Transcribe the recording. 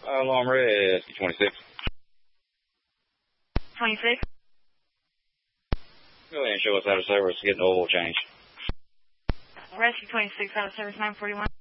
Alarm red, 26. 26. Go ahead and show us out of service, getting the oil change. Rescue 26 out of service 941.